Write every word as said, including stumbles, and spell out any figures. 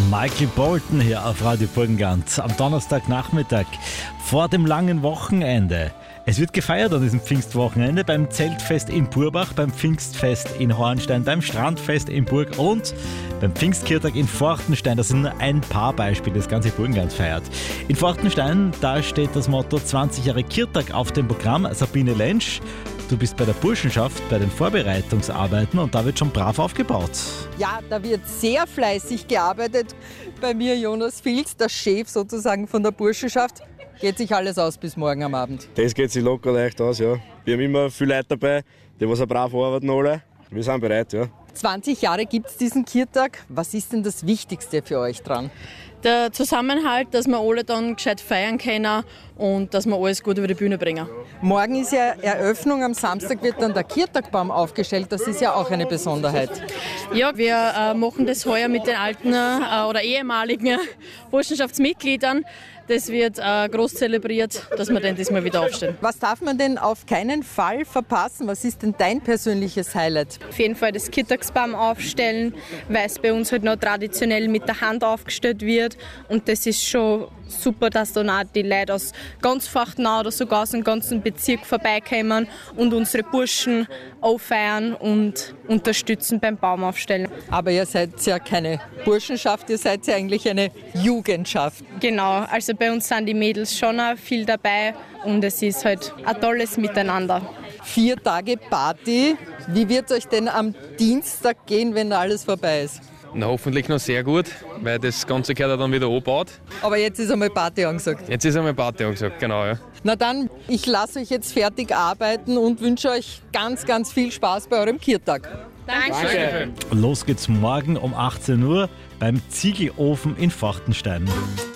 Michael Bolton hier auf Radio Burgenland am Donnerstagnachmittag vor dem langen Wochenende. Es wird gefeiert an diesem Pfingstwochenende beim Zeltfest in Purbach, beim Pfingstfest in Hornstein, beim Strandfest in Burg und beim Pfingstkirtag in Forchtenstein. Das sind nur ein paar Beispiele, das ganze Burgenland feiert. In Forchtenstein, da steht das Motto zwanzig Jahre Kirtag auf dem Programm. Sabine Lentsch, du bist bei der Burschenschaft bei den Vorbereitungsarbeiten und da wird schon brav aufgebaut. Ja, da wird sehr fleißig gearbeitet. Bei mir Jonas Filz, der Chef sozusagen von der Burschenschaft. Geht sich alles aus bis morgen am Abend? Das geht sich locker leicht aus, ja. Wir haben immer viele Leute dabei, die was auch brav arbeiten alle. Wir sind bereit, ja. zwanzig Jahre gibt es diesen Kirtag. Was ist denn das Wichtigste für euch dran? Der Zusammenhalt, dass wir alle dann gescheit feiern können und dass wir alles gut über die Bühne bringen. Morgen ist ja Eröffnung, am Samstag wird dann der Kirtagbaum aufgestellt. Das ist ja auch eine Besonderheit. Ja, wir äh, machen das heuer mit den alten äh, oder ehemaligen Burschenschaftsmitgliedern. Das wird äh, groß zelebriert, dass wir dann diesmal wieder aufstehen. Was darf man denn auf keinen Fall verpassen? Was ist denn dein persönliches Highlight? Auf jeden Fall das Kirtagsbaum aufstellen, weil es bei uns halt noch traditionell mit der Hand aufgestellt wird. Und das ist schon super, dass dann auch die Leute aus ganz Fachtnau oder sogar aus dem ganzen Bezirk vorbeikommen und unsere Burschen auffeiern und unterstützen beim Baumaufstellen. Aber ihr seid ja keine Burschenschaft, ihr seid ja eigentlich eine Jugendschaft. Genau, also bei uns sind die Mädels schon auch viel dabei und es ist halt ein tolles Miteinander. Vier Tage Party. Wie wird es euch denn am Dienstag gehen, wenn alles vorbei ist? Na, hoffentlich noch sehr gut, weil das Ganze gehört dann wieder angebaut. Aber jetzt ist einmal Party angesagt. Jetzt ist einmal Party angesagt, genau. Ja. Na dann, ich lasse euch jetzt fertig arbeiten und wünsche euch ganz, ganz viel Spaß bei eurem Kirtag. Danke. Los geht's morgen um achtzehn Uhr beim Ziegelofen in Forchtenstein.